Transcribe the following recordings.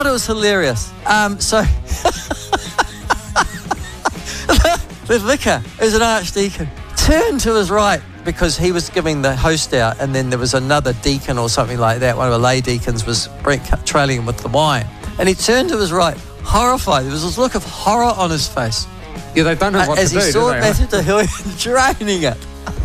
It was hilarious. So the vicar, who's an archdeacon, turned to his right because he was giving the host out, and then there was another deacon or something like that. One of the lay deacons was trailing him with the wine. And he turned to his right, horrified. There was this look of horror on his face. Yeah, they don't know what to do, as he saw Matthew Tahuya draining it.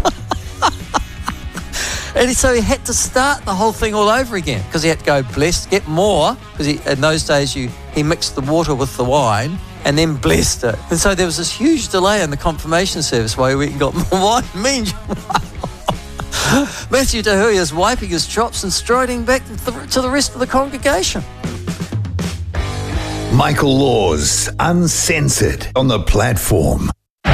And so he had to start the whole thing all over again because he had to go bless, get more, because in those days he mixed the water with the wine and then blessed it. And so there was this huge delay in the confirmation service while he went and got more wine. Meanwhile, Matthew Tahuya is wiping his chops and striding back to the rest of the congregation. Michael Laws, Uncensored, on the platform.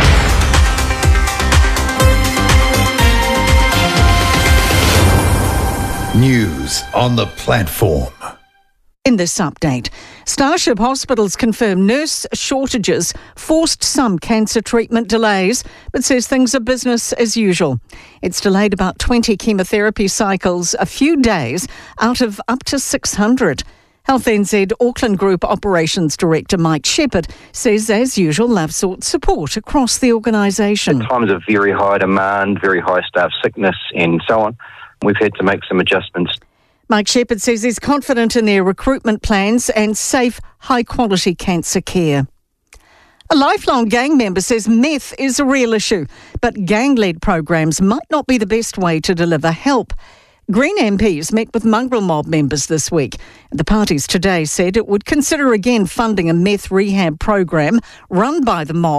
News on the platform. In this update, Starship Hospitals confirm nurse shortages forced some cancer treatment delays, but says things are business as usual. It's delayed about 20 chemotherapy cycles, a few days, out of up to 600. Health NZ Auckland Group Operations Director Mike Shepherd says, as usual, they've sought support across the organisation. At times of very high demand, very high staff sickness and so on, we've had to make some adjustments. Mike Shepherd says he's confident in their recruitment plans and safe, high-quality cancer care. A lifelong gang member says meth is a real issue, but gang-led programs might not be the best way to deliver help. Green MPs met with mongrel mob members this week. The parties today said it would consider again funding a meth rehab program run by the mob